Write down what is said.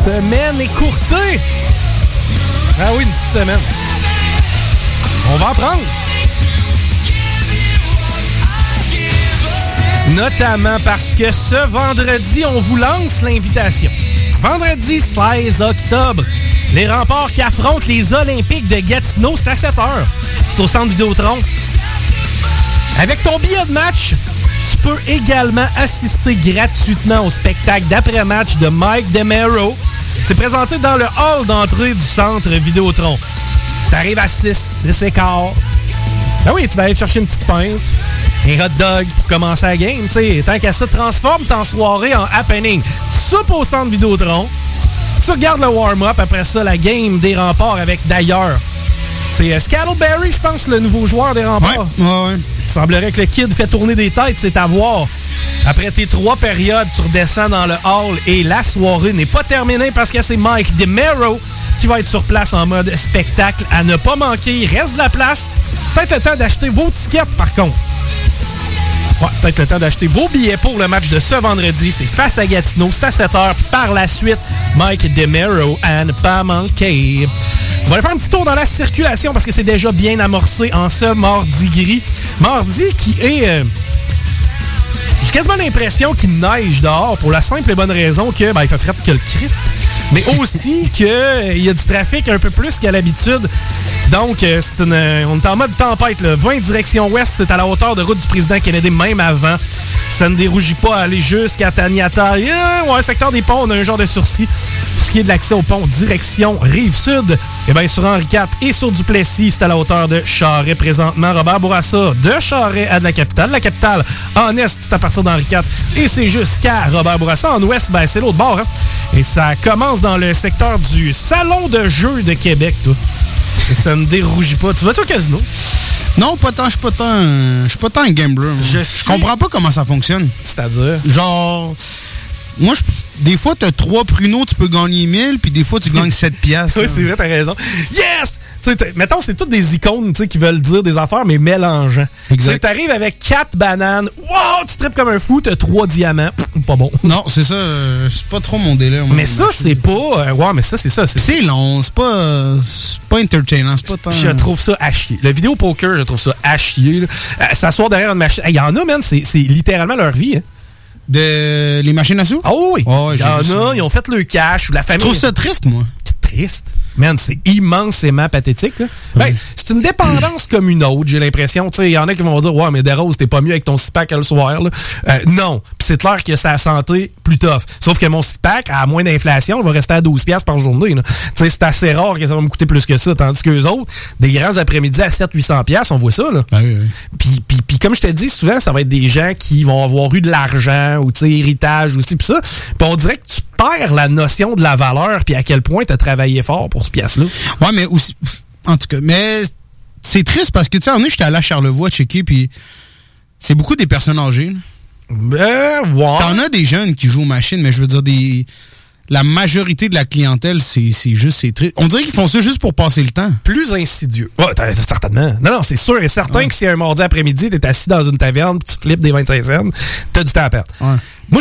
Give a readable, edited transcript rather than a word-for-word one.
Semaine écourtée. Ah oui, une petite semaine. On va en prendre. Notamment parce que ce vendredi, on vous lance l'invitation. Vendredi 16 octobre, les Remparts qui affrontent les Olympiques de Gatineau, c'est à 7h. C'est au Centre Vidéotron. Avec ton billet de match, tu peux également assister gratuitement au spectacle d'après-match de Mike DeMero. C'est présenté dans le hall d'entrée du Centre Vidéotron. T'arrives à 6h15. Ben oui, tu vas aller chercher une petite pinte, un hot dog pour commencer la game. T'sais, tant qu'à ça, transforme ta soirée en happening. Tu soupes au Centre Vidéotron, tu regardes le warm-up, après ça, la game des Remparts avec d'ailleurs. C'est Scattleberry, je pense, le nouveau joueur des Remparts. Ouais. Il semblerait que le kid fait tourner des têtes, c'est à voir. Après tes 3 périodes, tu redescends dans le hall et la soirée n'est pas terminée parce que c'est Mike DeMero qui va être sur place en mode spectacle à ne pas manquer. Il reste de la place. Peut-être le temps d'acheter vos tickets, par contre. Ouais, peut-être le temps d'acheter vos billets pour le match de ce vendredi. C'est face à Gatineau, c'est à 7h. Puis par la suite, Mike DeMero à ne pas manquer. On va aller faire un petit tour dans la circulation parce que c'est déjà bien amorcé en ce mardi gris. Mardi qui est... J'ai quasiment l'impression qu'il neige dehors pour la simple et bonne raison que il fait fret que le Christ. Mais aussi qu'il y a du trafic un peu plus qu'à l'habitude. Donc, on est en mode tempête. Là. 20 direction ouest, c'est à la hauteur de route du président Kennedy, même avant. Ça ne dérougit pas à aller jusqu'à Taniata. Ouais, secteur des ponts, on a un genre de sursis. Ce qui est de l'accès au pont direction Rive-Sud, eh bien, sur Henri IV et sur Duplessis, c'est à la hauteur de Charest présentement. Robert Bourassa, de Charest à de la capitale. La capitale, en est, c'est à partir d'Henri IV et c'est jusqu'à Robert Bourassa. En ouest, ben, c'est l'autre bord. Hein? Et ça commence dans le secteur du Salon de jeux de Québec, toi. Et ça ne dérougit pas. Tu vas-tu au casino? Non, pas tant. Je suis pas tant un gambler. Je comprends pas comment ça fonctionne. C'est-à-dire? Genre... Moi, des fois, t'as 3 pruneaux, tu peux gagner 1000, puis des fois, tu gagnes 7 piastres. Oui, c'est vrai, t'as raison. Yes! Mettons, c'est toutes des icônes qui veulent dire des affaires, mais mélangeant. Exact. T'arrives avec 4 bananes, wow, tu tripes comme un fou, t'as 3 diamants. Pas bon. Non, c'est ça. C'est pas trop mon délire. Mais ça, c'est pas... ouais, mais ça, c'est ça. C'est long, c'est pas entertainant, c'est pas tant... Je trouve ça à chier. Le vidéo poker, je trouve ça à chier. S'asseoir derrière une machine... Il y en a, man, c'est littéralement leur vie, hein. Les machines à sous? Ah oui! Oh, il y en a, ils ont fait le cash ou la famille. Je trouve ça triste, moi. Triste. Man, c'est immensément pathétique. Là. Ben, c'est une dépendance comme une autre, j'ai l'impression. Il y en a qui vont dire « Ouais, mais Desroses, t'es pas mieux avec ton 6-pack le soir. » Non. Puis c'est clair que sa santé plus tough. Sauf que mon 6-pack, à moins d'inflation, il va rester à 12$ par journée. C'est assez rare que ça va me coûter plus que ça. Tandis qu'eux autres, des grands après-midi à 700-800$, on voit ça. Là. Ah oui. Puis comme je te dis, souvent, ça va être des gens qui vont avoir eu de l'argent ou héritage aussi. Puis ça. Puis on dirait que tu perds la notion de la valeur puis à quel point tu as travaillé fort pour ce pièce-là. Ouais, mais aussi... En tout cas, mais c'est triste parce que, tu sais, en j'étais allé à Charlevoix checker, puis c'est beaucoup des personnes âgées. Ouais. T'en as des jeunes qui jouent aux machines, mais je veux dire, la majorité de la clientèle, c'est triste. On dirait qu'ils font ça juste pour passer le temps. Plus insidieux. Ouais, certainement. Non, c'est sûr et certain que si un mardi après-midi, t'es assis dans une taverne, tu flippes des 25 cents, t'as du temps à perdre. Ouais. Moi,